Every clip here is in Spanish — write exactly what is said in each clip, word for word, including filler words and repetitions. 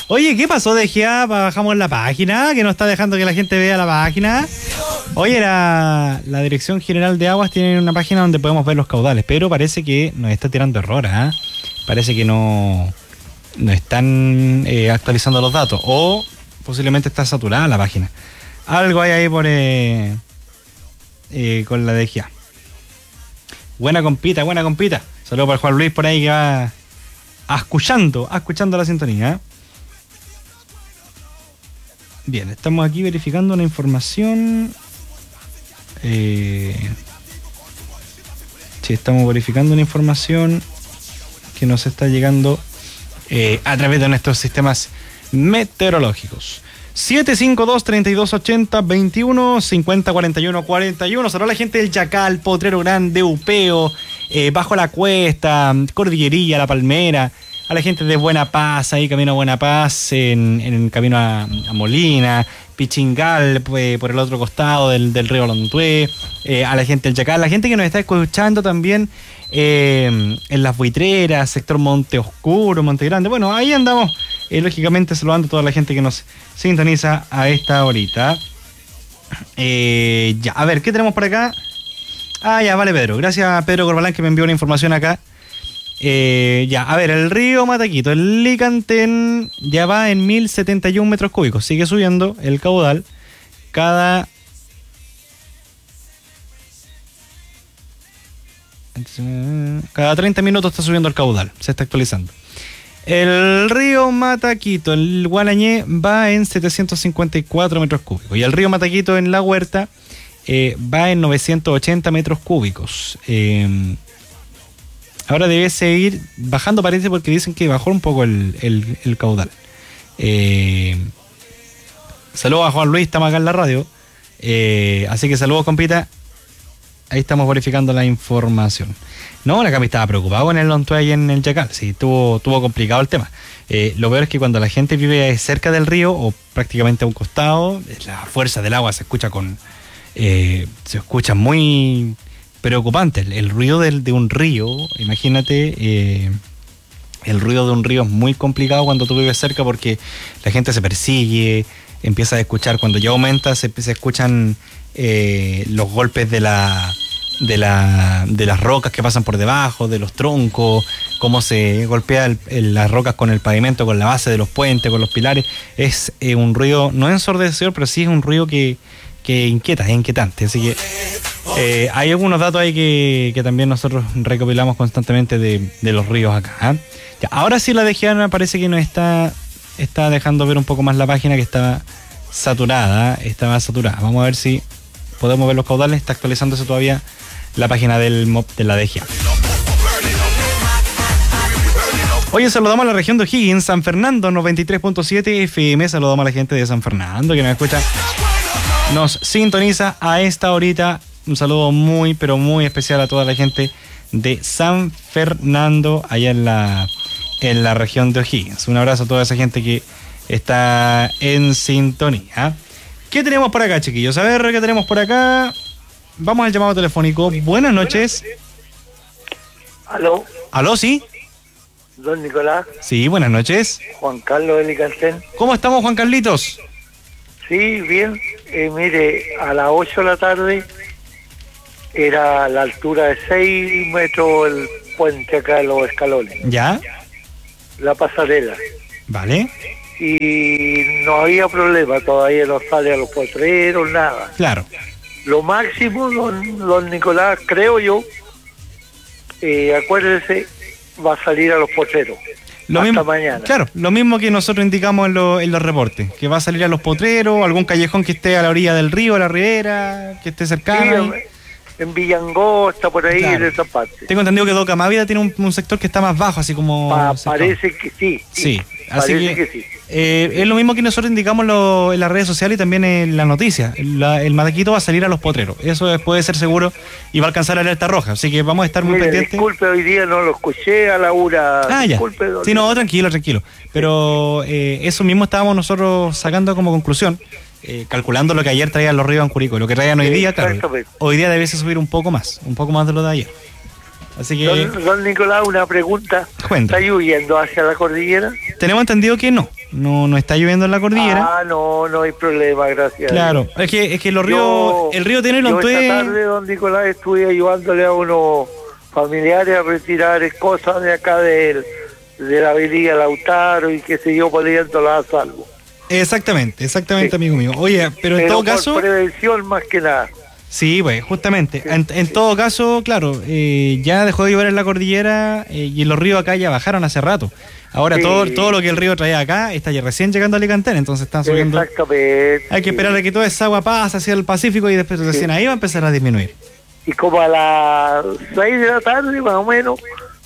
Oye, ¿qué pasó de G A? Bajamos la página, que no está dejando que la gente vea la página. Oye, la, la Dirección General de Aguas tiene una página donde podemos ver los caudales, pero parece que nos está tirando error, ¿eh? Parece que no, no están eh, actualizando los datos, o posiblemente está saturada la página. Algo hay ahí por eh, eh, con la de G A. Buena compita, buena compita. Saludos para Juan Luis por ahí que va escuchando, escuchando la sintonía, ¿eh? Bien, estamos aquí verificando una información. Eh, sí, estamos verificando una información que nos está llegando eh, a través de nuestros sistemas meteorológicos. siete cinco dos, tres dos ocho cero, veintiuno, cincuenta, cuarenta y uno, cuarenta y uno. Saludos a la gente del Chacal, Potrero Grande, Upeo, eh, Bajo la Cuesta, Cordillería, La Palmera. A la gente de Buena Paz, ahí camino a Buena Paz, en, en camino a, a Molina, Pichingal, pues, por el otro costado del, del río Lontué, eh, a la gente del Chacal, la gente que nos está escuchando también eh, en Las Buitreras, sector Monte Oscuro, Monte Grande. Bueno, ahí andamos, eh, lógicamente saludando a toda la gente que nos sintoniza a esta horita. Eh, ya, a ver, ¿qué tenemos por acá? Ah, ya, vale, Pedro. Gracias, Pedro Corbalán, que me envió una información acá. Eh, ya, a ver, el río Mataquito, el Licantén ya va en mil setenta y uno metros cúbicos, sigue subiendo el caudal cada cada treinta minutos está subiendo el caudal, se está actualizando. El río Mataquito, el Gualañé, va en setecientos cincuenta y cuatro metros cúbicos y el río Mataquito en La Huerta eh, va en novecientos ochenta metros cúbicos. eh, Ahora debe seguir bajando, parece, porque dicen que bajó un poco el, el, el caudal. Eh, saludos a Juan Luis, estamos acá en la radio. Eh, así que saludos, compita. Ahí estamos verificando la información. No, la Cami estaba preocupado con el Lontué y en el Chacal. Sí, tuvo, tuvo complicado el tema. Eh, lo peor es que cuando la gente vive cerca del río o prácticamente a un costado, la fuerza del agua se escucha con... Eh, se escucha muy... preocupante, el, el ruido del, de un río, imagínate, eh, el ruido de un río es muy complicado cuando tú vives cerca porque la gente se persigue, empieza a escuchar, cuando ya aumenta se, se escuchan eh, los golpes de la, de la de las rocas que pasan por debajo, de los troncos, cómo se golpea el, el, las rocas con el pavimento, con la base de los puentes, con los pilares. Es eh, un ruido, no ensordecedor, pero sí es un ruido que que inquieta, es inquietante, así que eh, hay algunos datos ahí que, que también nosotros recopilamos constantemente de, de los ríos acá, ¿eh? Ya, ahora sí la D G A me parece que nos está, está dejando ver un poco más la página, que estaba saturada, estaba saturada. Vamos a ver si podemos ver los caudales, está actualizándose todavía la página del M O P de la D G A. Oye, saludamos a la región de O'Higgins, San Fernando, noventa y tres punto siete F M, saludamos a la gente de San Fernando que nos escucha, nos sintoniza a esta horita. Un saludo muy, pero muy especial a toda la gente de San Fernando, allá en la, en la región de O'Higgins. Un abrazo a toda esa gente que está en sintonía. ¿Qué tenemos por acá, chiquillos? A ver, ¿qué tenemos por acá? Vamos al llamado telefónico. Buenas noches. ¿Aló? ¿Aló, sí? Don Nicolás. Sí, buenas noches. Juan Carlos de Licantén. ¿Cómo estamos, Juan Carlitos? Sí, bien. Eh, mire, a las ocho de la tarde era a la altura de seis metros el puente acá de los escalones. ¿Ya? La pasarela. Vale. Y no había problema, todavía no sale a los potreros, nada. Claro. Lo máximo, don, don Nicolás, creo yo, eh, acuérdese, va a salir a los potreros. Lo hasta mismo, mañana. Claro, lo mismo que nosotros indicamos en, lo, en los reportes, que va a salir a los potreros, algún callejón que esté a la orilla del río, a la ribera, que esté cercano. Sí, en Villangosta, por ahí, claro. En esa parte. Tengo entendido que Doca Mávida tiene un, un sector que está más bajo, así como... Pa parece que sí. Sí, así parece que, que sí. Eh, es lo mismo que nosotros indicamos lo, en las redes sociales y también en las noticias. La, el Mataquito va a salir a los potreros, eso puede ser seguro, y va a alcanzar la alerta roja, así que vamos a estar muy Mire, pendientes. Disculpe, hoy día no lo escuché a la hora. Ah, ya. Disculpe, don Sí, no, tranquilo, tranquilo. Pero eh, eso mismo estábamos nosotros sacando como conclusión, eh, calculando lo que ayer traían los ríos en Curicó, lo que traían hoy día, claro. Hoy día debe subir un poco más, un poco más de lo de ayer. Así que... Don, don Nicolás, una pregunta. Cuenta. ¿Está lloviendo hacia la cordillera? Tenemos entendido que no. no, no está lloviendo en la cordillera. Ah, no, no hay problema, gracias. Claro, es que, es que los ríos, Yo- el río tiene Yo los esta tarde, don Nicolás, estuve ayudándole a unos familiares a retirar cosas de acá del, de la avenida Lautaro y qué sé yo, poniéndolas a salvo. Exactamente, exactamente, Sí. amigo mío. Oye, pero en Pero todo por caso, prevención más que nada. sí, pues, justamente. Sí, En, en sí. todo caso, claro, eh, ya dejó de llover en la cordillera eh, y los ríos acá ya bajaron hace rato. Ahora Sí. todo, todo lo que el río traía acá está ya recién llegando a Alicantén, entonces están subiendo. Exactamente. Hay que esperar a que toda esa agua pase hacia el Pacífico y después recién ahí va a empezar a disminuir. Y como a las seis de la tarde, más o menos,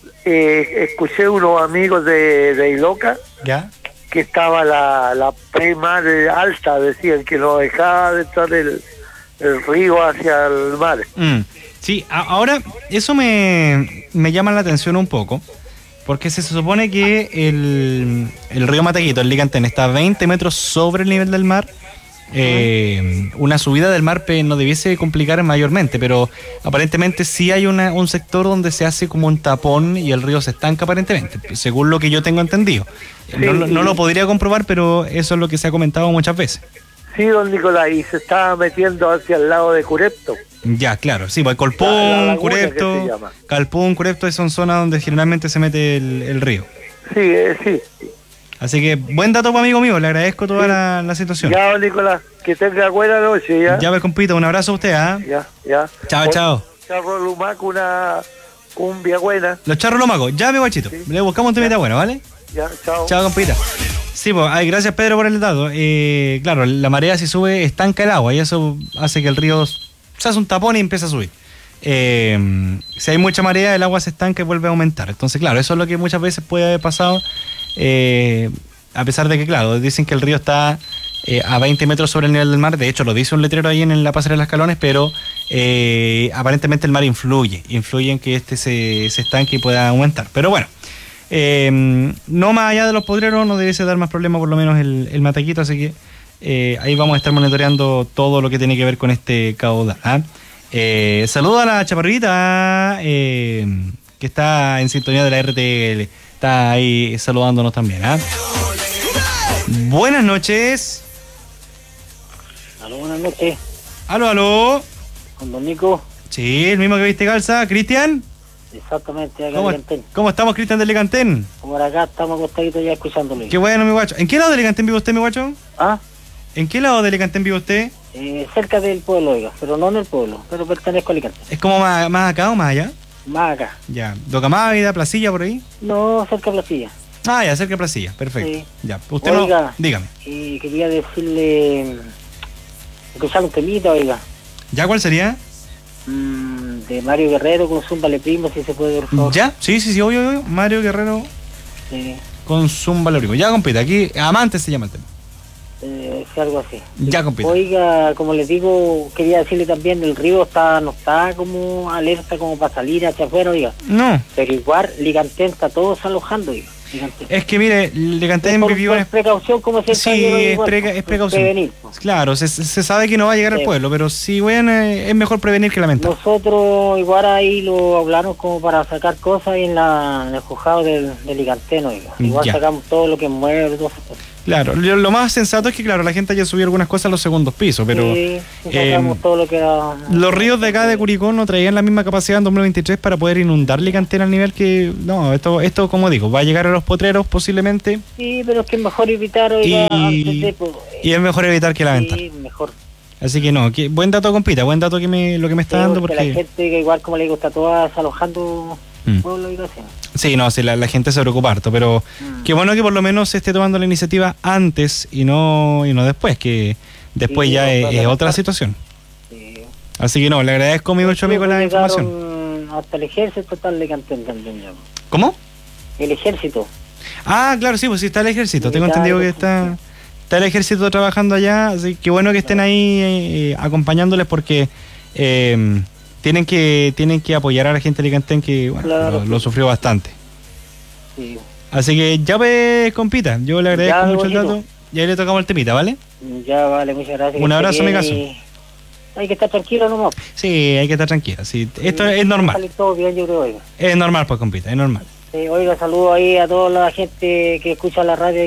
eh, escuché unos amigos de, de Iloca ¿Ya? que estaba la, la prima de alta, decían que no dejaba de entrar el, el río hacia el mar. Mm, sí, a- ahora eso me, me llama la atención un poco, porque se supone que el, el río Mataquito, el Licantén, está a veinte metros sobre el nivel del mar. Eh, una subida del mar pe- no debiese complicar mayormente, pero aparentemente sí hay una, un sector donde se hace como un tapón y el río se estanca aparentemente, según lo que yo tengo entendido. No, lo- no lo podría comprobar, pero eso es lo que se ha comentado muchas veces. Sí, don Nicolás, y se estaba metiendo hacia el lado de Curepto. Ya, claro, sí, pues La- la Colpún, laguna que Curepto, se llama. Calpún, Curepto son zonas donde generalmente se mete el, el río. Sí, eh, sí. Así que buen dato, pues, amigo mío, le agradezco toda la, la situación. Ya, don Nicolás, que tenga buena noche, ¿ya? Ya, pues, compito, un abrazo a usted, ¿ah? Ya, ya. Chao, Por- chao. Charro Lumac, una cumbia buena. Los charros lomacos, ya, mi guachito, Sí. le buscamos un temita bueno, ¿vale? Ya, chao. Chao, compita. Sí, pues, ay, gracias Pedro por el dato. Eh, claro, la marea si sube estanca el agua y eso hace que el río se hace un tapón y empieza a subir. Eh, si hay mucha marea, el agua se estanca y vuelve a aumentar. Entonces, claro, eso es lo que muchas veces puede haber pasado. Eh, a pesar de que, claro, dicen que el río está eh, a veinte metros sobre el nivel del mar. De hecho, lo dice un letrero ahí en la pasarela de las Escalones, pero eh, aparentemente el mar influye. Influye en que este se, se estanque y pueda aumentar. Pero bueno. Eh, no más allá de los podreros no debiese dar más problema por lo menos el, el Mataquito, así que eh, ahí vamos a estar monitoreando todo lo que tiene que ver con este caudal. ¿Ah? Eh, saludo a la chaparrita eh, que está en sintonía de la R T L, está ahí saludándonos también. ¿Ah? Buenas noches. Aló, buenas noches, Aló, aló. con don Nico. Sí, el mismo que viste calza, Cristian. Exactamente, acá ¿Cómo, en Licantén. ¿Cómo estamos, Cristian de Licantén? Por acá estamos acostaditos ya escuchándolo. Qué bueno, mi guacho. ¿En qué lado de Licantén vive usted, mi guacho? Ah, ¿En qué lado de Licantén vive usted? eh, cerca del pueblo, oiga, pero no en el pueblo, pero pertenezco a Alicante. ¿Es como más, más acá o más allá? Más acá. Ya. ¿Docamávida, Placilla, por ahí? No, cerca de Placilla. Ah, ya, cerca de Placilla. Perfecto. Sí. Ya. Usted Oiga. no... Dígame. Y quería decirle, escuchar un temita, oiga, ¿Ya cuál sería? mm, de Mario Guerrero con Zúmbale Primo, si se puede, por favor. ¿Ya? Sí, sí, sí, obvio, obvio. Mario Guerrero Sí, con Zumba Lórico. Ya, compite. Aquí, Amante se llama el tema. eh, sí, algo así. Ya, compite. Oiga, como les digo, quería decirle también, el río está no está como alerta como para salir hacia afuera, oiga. No. Pero igual, Licantén está todos alojando, oiga. Licantén. Es que, mire, Licantén por, vivió... por en- precaución, como si el Sí, caballero es, igual, preca- pues, es precaución. prevenir, pues. Claro, se, se sabe que no va a llegar al Sí. pueblo, pero sí, bueno, eh, es mejor prevenir que lamentar. Nosotros igual ahí lo hablaron como para sacar cosas ahí en, la, en el juzgado del, del Licantén, oiga. Igual Ya. sacamos todo lo que mueve, todo eso. Claro, lo, lo más sensato es que, claro, la gente haya subido algunas cosas a los segundos pisos, pero... Sí, sí, sacamos eh, todo lo que era... Los ríos de acá de Curicó no traían la misma capacidad en dos mil veintitrés para poder inundar Licantén al nivel que... No, esto, esto como digo, va a llegar a los potreros posiblemente Sí, pero es que es mejor evitar, oiga, Y- antes de... pues, y es mejor evitar que lamentar. Sí, mejor. Así que no, que, buen dato, compita, buen dato que me, lo que me está Sí, dando porque la porque... gente que igual, como le digo, está toda desalojando Mm. pueblo, oiga, sí. Sí, no, sí, la, la gente se preocupa harto, pero Mm. qué bueno que por lo menos se esté tomando la iniciativa antes y no y no después, que después Sí, ya no, es, para es otra lamentar. situación. Sí. Así que no, le agradezco a mi ocho amigo la Llegaron información. Hasta el ejército está el Licantén también, ya. ¿Cómo? El ejército. Ah, claro, sí, pues sí está el ejército. Tengo Militar, entendido que ejército. está, está el ejército trabajando allá, así que bueno que estén ahí eh, acompañándoles porque eh, tienen que tienen que apoyar a la gente de Licantén que bueno, Claro, lo, sí. lo sufrió bastante. Sí. Así que ya pues, compita, yo le agradezco Ya, mucho el bonito. dato y ahí le tocamos el temita, ¿vale? Ya, vale, muchas gracias. Un que esté abrazo, bien amigazo. y hay que estar tranquilo nomás. Sí, hay que estar tranquila. Sí, esto Sí, es normal. Salir todo bien, yo creo, oiga. Es normal, pues, compita, es normal. Sí, oiga, saludo ahí a toda la gente que escucha la radio, oiga.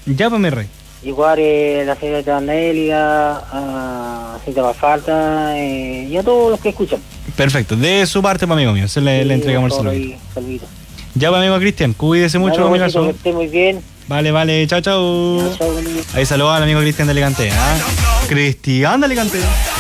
Ya, pues mi rey. Igual eh, la señora Anéliga, a Cinta Falta, eh, y a todos los que escuchan. Perfecto. De su parte, pues, amigo mío, se le, Sí, le entregamos el por saludo. ahí, saludito. Ya, pues, amigo Cristian, cuídese mucho, Bueno, amigazo. que esté muy bien. Vale, vale, chao, chao. Chao, amigo. Ahí saludos al amigo Cristian de Alicante. ¿Ah? Cristian de Alicante.